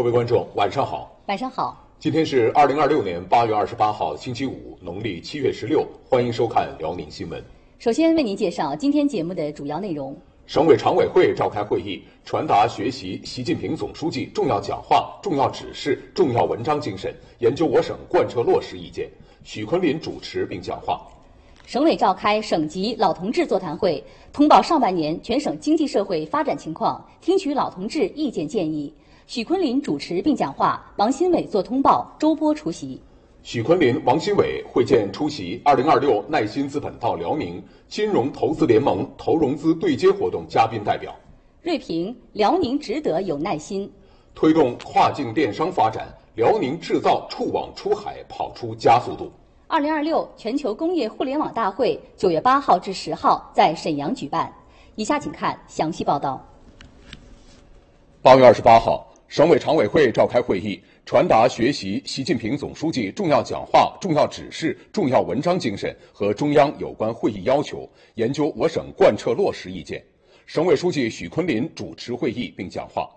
各位观众，晚上好。 晚上好。 今天是2026年8月28号，星期五，农历7月16。欢迎收看辽宁新闻。 首先为您介绍今天节目的主要内容。 省委常委会召开会议，传达学习习近平总书记重要讲话、重要指示、重要文章精神，研究我省贯彻落实意见。许昆林主持并讲话。 省委召开省级老同志座谈会，通报上半年全省经济社会发展情况，听取老同志意见建议。许昆林主持并讲话，王新伟做通报，周波出席。 许昆林、王新伟会见出席2026耐心资本到辽宁金融投资联盟投融资对接活动嘉宾代表。 锐评：辽宁值得有耐心。 推动跨境电商发展，辽宁制造触网出海跑出加速度。 2026全球工业互联网大会9月8号至10号在沈阳举办。以下请看详细报道。 8月28号，省委常委会召开会议，传达学习习近平总书记重要讲话、重要指示、重要文章精神和中央有关会议要求，研究我省贯彻落实意见。省委书记许昆林主持会议并讲话。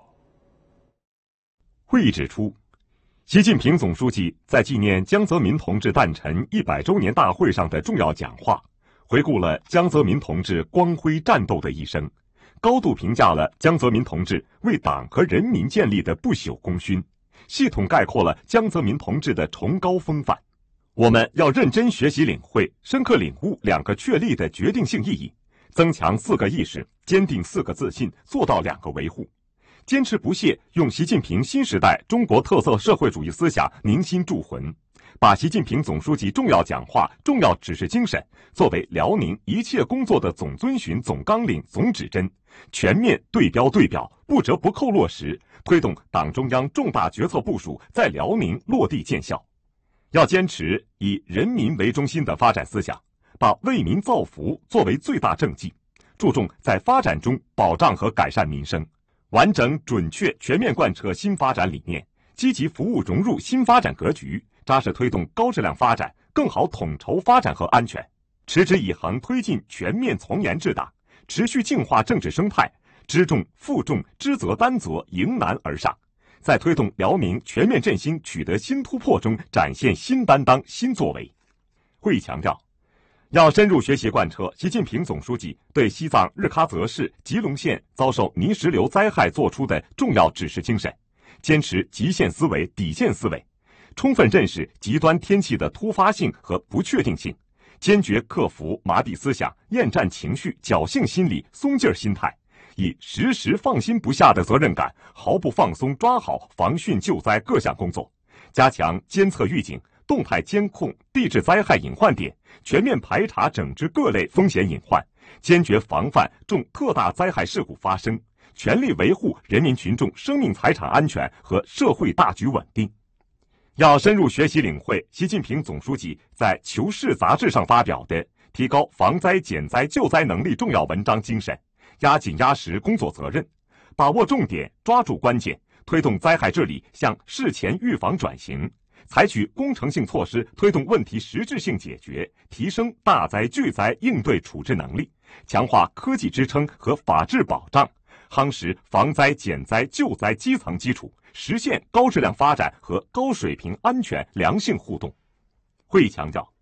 会议指出，习近平总书记在纪念江泽民同志诞辰100周年大会上的重要讲话，回顾了江泽民同志光辉战斗的一生，高度评价了江泽民同志为党和人民建立的不朽功勋，系统概括了江泽民同志的崇高风范。我们要认真学习领会、深刻领悟2个确立的决定性意义，增强4个意识，坚定4个自信，做到2个维护。坚持不懈用习近平新时代中国特色社会主义思想凝心铸魂，把习近平总书记重要讲话、重要指示精神作为辽宁一切工作的总遵循、总纲领、总指针，全面对标对表，不折不扣落实，推动党中央重大决策部署在辽宁落地见效。要坚持以人民为中心的发展思想，把为民造福作为最大政绩，注重在发展中保障和改善民生，完整、准确、全面贯彻新发展理念，积极服务融入新发展格局，扎实推动高质量发展，更好统筹发展和安全，持之以恒推进全面从严治党，持续净化政治生态，知重负重、知责担责，迎难而上，在推动辽宁全面振兴取得新突破中展现新担当、新作为。会议强调，要深入学习贯彻习近平总书记对西藏日喀则市吉隆县遭受泥石流灾害作出的重要指示精神，坚持极限思维、底线思维，充分认识极端天气的突发性和不确定性，坚决克服麻痹思想、厌战情绪、侥幸心理、松劲儿心态，以时时放心不下的责任感，毫不放松抓好防汛救灾各项工作，加强监测预警、动态监控地质灾害隐患点，全面排查整治各类风险隐患，坚决防范重特大灾害事故发生，全力维护人民群众生命财产安全和社会大局稳定。要深入学习领会习近平总书记在《求是》杂志上发表的提高防灾减灾救灾能力重要文章精神，压紧压实工作责任，把握重点，抓住关键，推动灾害治理向事前预防转型，采取工程性措施推动问题实质性解决，提升大灾巨灾应对处置能力，强化科技支撑和法治保障，夯实防灾减灾救灾基层基础，实现高质量发展和高水平安全良性互动。会议强调，